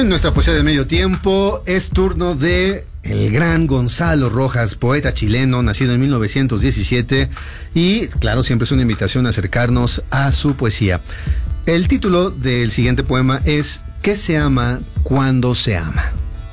En nuestra poesía de medio tiempo es turno de el gran Gonzalo Rojas, poeta chileno, nacido en 1917, y claro, siempre es una invitación a acercarnos a su poesía. El título del siguiente poema es ¿Qué se ama cuando se ama?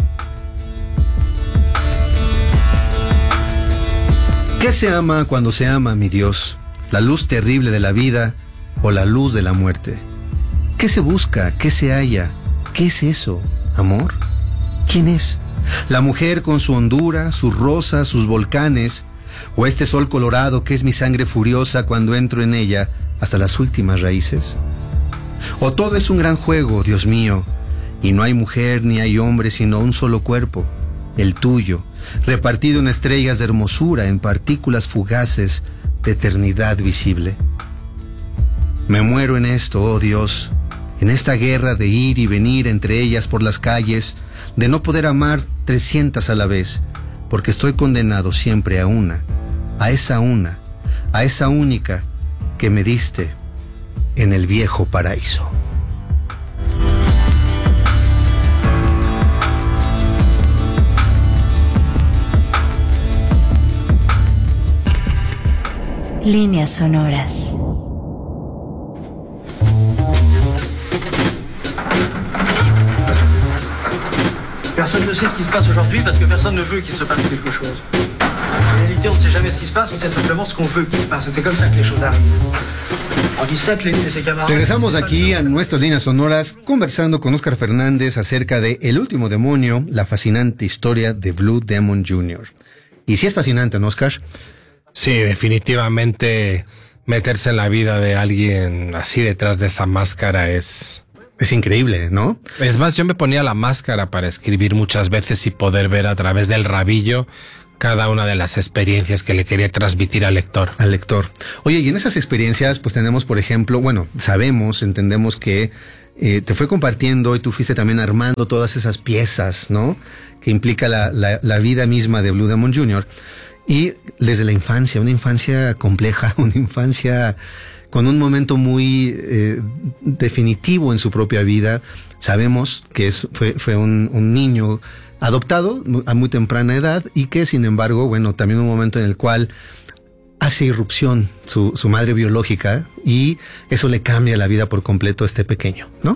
¿Qué se ama cuando se ama, mi Dios? ¿La luz terrible de la vida o la luz de la muerte? ¿Qué se busca? ¿Qué se halla? ¿Qué es eso? ¿Amor? ¿Quién es? ¿La mujer con su hondura, sus rosas, sus volcanes? ¿O este sol colorado que es mi sangre furiosa cuando entro en ella hasta las últimas raíces? ¿O todo es un gran juego, Dios mío, y no hay mujer ni hay hombre sino un solo cuerpo, el tuyo, repartido en estrellas de hermosura, en partículas fugaces de eternidad visible? Me muero en esto, oh Dios, en esta guerra de ir y venir entre ellas por las calles, de no poder amar 300 a la vez, porque estoy condenado siempre a una, a esa única que me diste en el viejo paraíso. Líneas sonoras. Personne ne sait ce qui se passe aujourd'hui parce que personne ne veut qu'il se passe quelque chose. En réalité, on ne sait jamais ce qui se passe, on sait simplement ce qu'on veut qu'il se passe. C'est comme ça que les choses arrivent. On dit ça que Lénine et ses camarades... Regresamos aquí a nuestras líneas sonoras conversando con Óscar Fernández acerca de El último demonio, la fascinante historia de Blue Demon Jr. Y sí es fascinante, ¿no, Óscar? Sí, definitivamente meterse en la vida de alguien así detrás de esa máscara es increíble, ¿no? Es más, yo me ponía la máscara para escribir muchas veces y poder ver a través del rabillo cada una de las experiencias que le quería transmitir al lector. Al lector. Oye, y en esas experiencias, pues tenemos, por ejemplo, bueno, entendemos que te fue compartiendo y tú fuiste también armando todas esas piezas, ¿no? Que implica la vida misma de Blue Demon Jr. Y desde la infancia, una infancia compleja, una infancia con un momento muy definitivo en su propia vida. Sabemos que fue un niño adoptado a muy temprana edad y que, sin embargo, bueno, también un momento en el cual hace irrupción su madre biológica y eso le cambia la vida por completo a este pequeño, ¿no?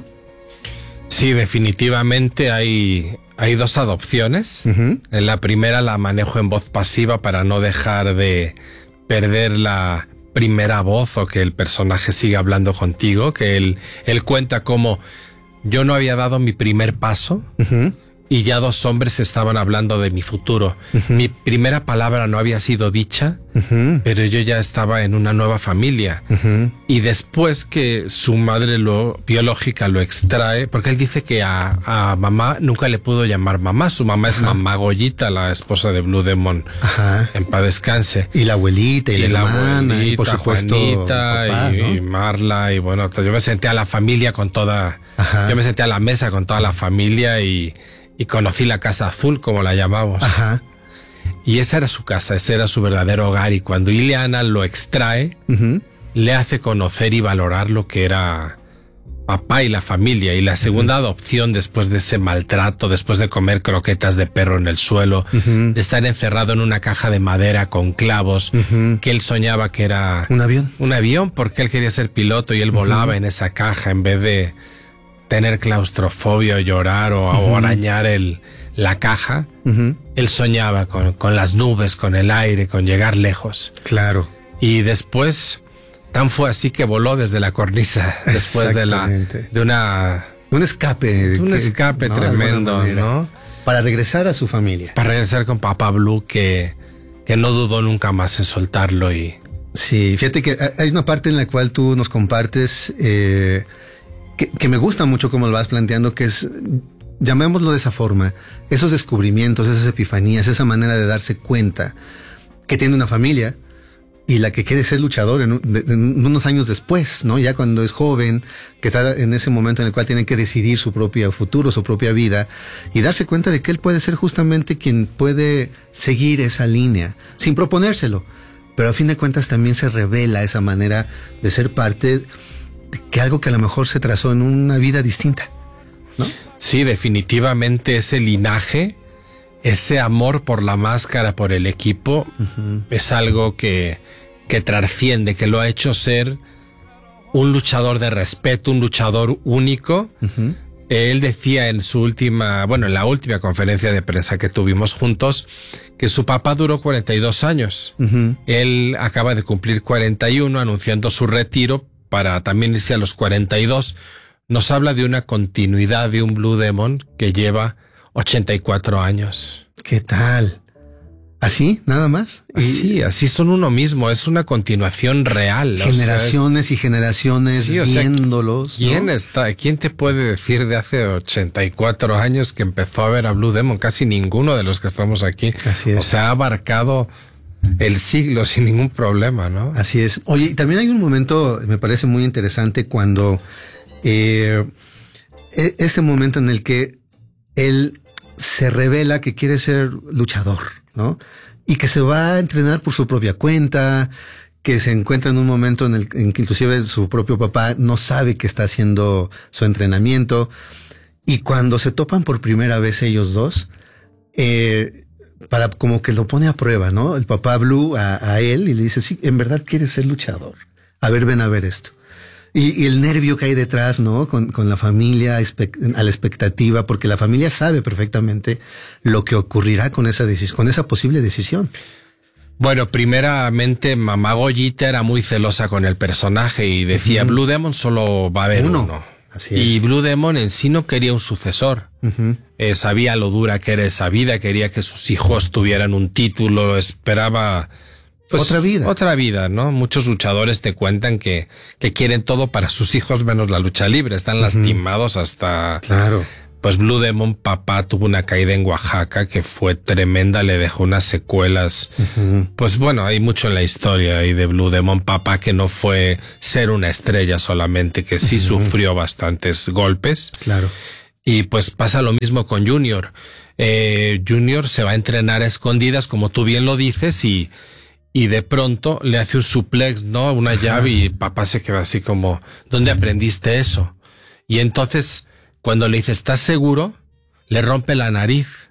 Sí, definitivamente hay dos adopciones. Uh-huh. En la primera la manejo en voz pasiva para no dejar de perder la primera voz o que el personaje siga hablando contigo, que él cuenta cómo yo no había dado mi primer paso. Uh-huh. Y ya dos hombres estaban hablando de mi futuro. Uh-huh. Mi primera palabra no había sido dicha, uh-huh, pero yo ya estaba en una nueva familia. Uh-huh. Y después que su madre biológica lo extrae, porque él dice que a mamá nunca le pudo llamar mamá. Su mamá es Mamá Goyita, la esposa de Blue Demon. Ajá. En paz descanse. Y la abuelita, y la hermana, y por supuesto Juanita, papá, ¿no? Y Marla, y bueno, yo me senté a la familia con toda... Ajá. Yo me senté a la mesa con toda la familia y conocí la Casa Azul, como la llamamos. Ajá. Y esa era su casa, ese era su verdadero hogar. Y cuando Ileana lo extrae, uh-huh, le hace conocer y valorar lo que era papá y la familia. Y la segunda, uh-huh, adopción, después de ese maltrato, después de comer croquetas de perro en el suelo, uh-huh, de estar encerrado en una caja de madera con clavos, uh-huh, que él soñaba que era... ¿Un avión? Un avión, porque él quería ser piloto y él, uh-huh, volaba en esa caja en vez de tener claustrofobia o llorar o, uh-huh, arañar la caja. Uh-huh. Él soñaba con las nubes, con el aire, con llegar lejos. Claro. Y después, tan fue así que voló desde la cornisa, después de un escape. Un escape, ¿no? Tremendo, ¿no? Para regresar a su familia. Para regresar con Papá Blue, que no dudó nunca más en soltarlo. Sí, fíjate que hay una parte en la cual tú nos compartes... Que me gusta mucho cómo lo vas planteando, que es, llamémoslo de esa forma, esos descubrimientos, esas epifanías, esa manera de darse cuenta que tiene una familia y la que quiere ser luchador en unos años después, ¿no? Ya cuando es joven, que está en ese momento en el cual tiene que decidir su propio futuro, su propia vida, y darse cuenta de que él puede ser justamente quien puede seguir esa línea, sin proponérselo, pero a fin de cuentas también se revela esa manera de ser parte que algo que a lo mejor se trazó en una vida distinta, ¿no? Sí, definitivamente ese linaje, ese amor por la máscara, por el equipo, es algo que trasciende, que lo ha hecho ser un luchador de respeto, un luchador único. Él decía en en la última conferencia de prensa que tuvimos juntos, que su papá duró 42 años. Él acaba de cumplir 41, anunciando su retiro para también irse a los 42. Nos habla de una continuidad de un Blue Demon que lleva 84 años. ¿Qué tal? ¿Así? ¿Nada más? Sí, así son uno mismo, es una continuación real. Generaciones y generaciones viéndolos. ¿Quién te puede decir de hace 84 años que empezó a ver a Blue Demon? Casi ninguno de los que estamos aquí. Así es. O sea, ha abarcado el siglo sin ningún problema, ¿no? Así es. Oye, y también hay un momento, me parece muy interesante, cuando este momento en el que él se revela que quiere ser luchador, ¿no? Y que se va a entrenar por su propia cuenta, que se encuentra en un momento en que inclusive su propio papá no sabe que está haciendo su entrenamiento. Y cuando se topan por primera vez ellos dos, para como que lo pone a prueba, ¿no? El papá Blue a él y le dice, sí, en verdad quieres ser luchador. A ver, ven a ver esto. Y el nervio que hay detrás, ¿no? Con la familia a la expectativa, porque la familia sabe perfectamente lo que ocurrirá con esa decisión, con esa posible decisión. Bueno, primeramente, mamá Goyita era muy celosa con el personaje y decía, Blue Demon solo va a haber uno. Así es. Y Blue Demon en sí no quería un sucesor. Sabía lo dura que era esa vida, quería que sus hijos tuvieran un título, esperaba... Pues, otra vida, ¿no? Muchos luchadores te cuentan que quieren todo para sus hijos menos la lucha libre. Están lastimados hasta... Claro. Pues Blue Demon, papá, tuvo una caída en Oaxaca que fue tremenda, le dejó unas secuelas. Pues bueno, hay mucho en la historia ahí de Blue Demon, papá, que no fue ser una estrella solamente, que sí sufrió bastantes golpes. Claro. Y pues pasa lo mismo con Junior. Junior se va a entrenar a escondidas, como tú bien lo dices, y de pronto le hace un suplex, ¿no? Una llave y papá se queda así como, ¿dónde aprendiste eso? Y entonces, cuando le dice, ¿estás seguro? Le rompe la nariz.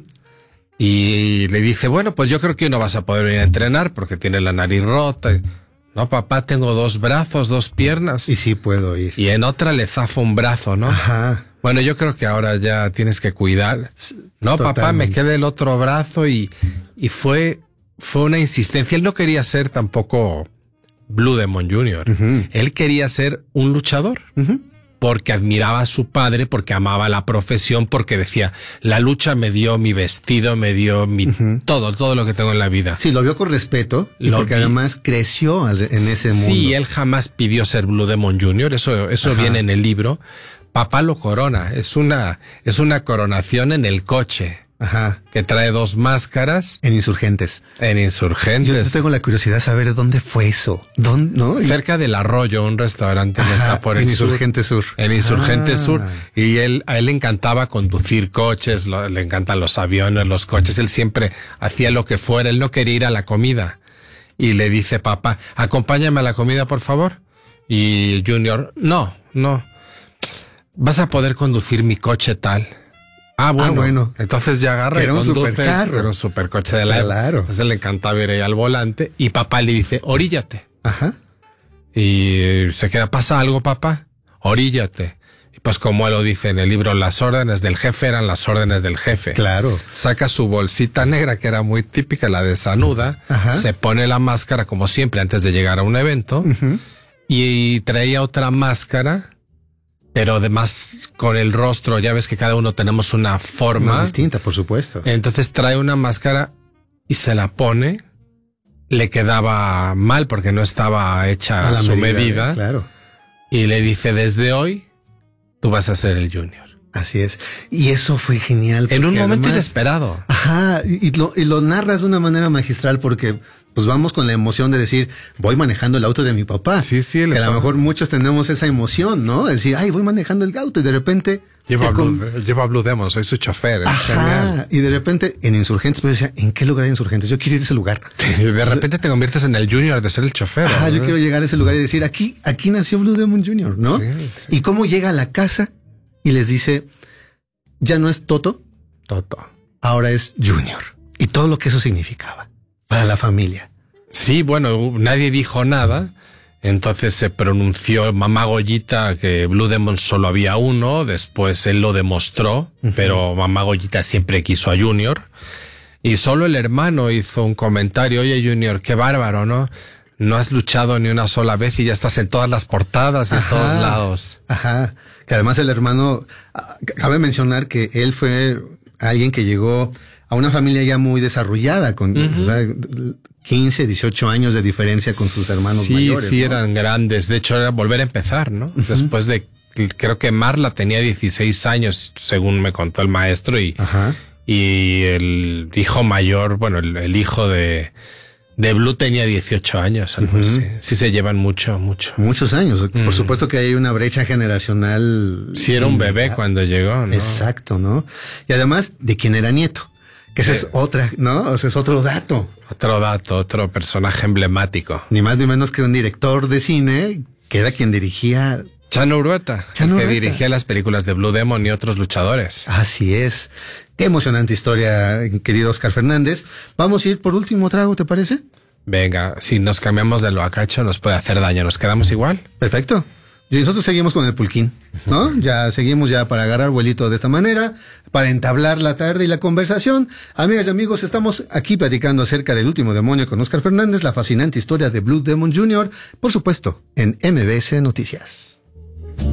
Y le dice, bueno, pues yo creo que no vas a poder venir a entrenar porque tiene la nariz rota. No, papá, tengo 2 brazos, 2 piernas. Y sí puedo ir. Y en otra le zafa un brazo, ¿no? Bueno, yo creo que ahora ya tienes que cuidar. No, totalmente. Papá, me queda el otro brazo y fue una insistencia. Él no quería ser tampoco Blue Demon Jr. Él quería ser un luchador. Porque admiraba a su padre, porque amaba la profesión, porque decía, la lucha me dio mi vestido, me dio mi todo lo que tengo en la vida. Sí, lo vio con respeto y porque además creció en ese mundo. Sí, él jamás pidió ser Blue Demon Jr., eso viene en el libro. Papá lo corona, es una coronación en el coche. Que trae 2 máscaras. En Insurgentes. Yo tengo la curiosidad de saber dónde fue eso. ¿Dónde, no? Cerca del Arroyo, un restaurante que está por el Insurgente Sur. En Insurgente Sur. Y a él le encantaba conducir coches, le encantan los aviones, los coches. Él siempre hacía lo que fuera. Él no quería ir a la comida. Y le dice, papá, acompáñame a la comida, por favor. Y Junior, no. Vas a poder conducir mi coche tal. Bueno. Entonces ya agarra y conduce. Era un supercoche de la época. Claro. Entonces le encantaba ir ahí al volante y papá le dice, oríllate. Y se queda, ¿pasa algo, papá? Oríllate. Y pues como él lo dice en el libro, las órdenes del jefe eran las órdenes del jefe. Claro. Saca su bolsita negra, que era muy típica, la de Sanuda. Se pone la máscara, como siempre, antes de llegar a un evento. Y traía otra máscara, pero además con el rostro, ya ves que cada uno tenemos una forma. Más distinta, por supuesto. Entonces trae una máscara y se la pone. Le quedaba mal porque no estaba hecha a su medida. Claro. Y le dice, desde hoy, tú vas a ser el Junior. Así es. Y eso fue genial. En un momento inesperado. Y lo narras de una manera magistral porque pues vamos con la emoción de decir, voy manejando el auto de mi papá. Sí. Que a lo mejor muchos tenemos esa emoción, ¿no? De decir, voy manejando el auto y de repente... Lleva a Blue Demon, soy su chofer. Y de repente en Insurgentes, pues decía, ¿en qué lugar hay Insurgentes? Yo quiero ir a ese lugar. Y de repente te conviertes en el Junior de ser el chofer. Yo quiero llegar a ese lugar y decir, aquí nació Blue Demon Jr., ¿no? Sí. Y cómo llega a la casa y les dice, ya no es Toto, ahora es Junior. Y todo lo que eso significaba para la familia. Sí, bueno, nadie dijo nada. Entonces se pronunció Mamá Goyita que Blue Demon solo había uno. Después él lo demostró, pero Mamá Goyita siempre quiso a Junior. Y solo el hermano hizo un comentario: oye, Junior, qué bárbaro, ¿no? No has luchado ni una sola vez y ya estás en todas las portadas, en todos lados. Ajá. Que además el hermano, cabe mencionar que él fue alguien que llegó a una familia ya muy desarrollada, con 15, 18 años de diferencia con sus hermanos mayores. Sí, ¿no? Eran grandes. De hecho, era volver a empezar, ¿no? Después de, creo que Marla tenía 16 años, según me contó el maestro, y el hijo mayor, bueno, el hijo de Blue tenía 18 años, algo así. Sí se llevan mucho. Muchos años. Por supuesto que hay una brecha generacional. Sí, era un bebé cuando llegó, ¿no? Exacto, ¿no? Y además, de quién era nieto. Que esa es otra, ¿no? O sea, es otro dato. Otro personaje emblemático. Ni más ni menos que un director de cine que era quien dirigía... Chano Urueta, que dirigía las películas de Blue Demon y otros luchadores. Así es. Qué emocionante historia, querido Oscar Fernández. Vamos a ir por último trago, ¿te parece? Venga, si nos cambiamos de lo acacho nos puede hacer daño. ¿Nos quedamos igual? Perfecto. Y nosotros seguimos con el pulquín, ¿no? Ya seguimos para agarrar vuelito de esta manera, para entablar la tarde y la conversación. Amigas y amigos, estamos aquí platicando acerca del último demonio con Oscar Fernández, la fascinante historia de Blue Demon Jr., por supuesto, en MBS Noticias.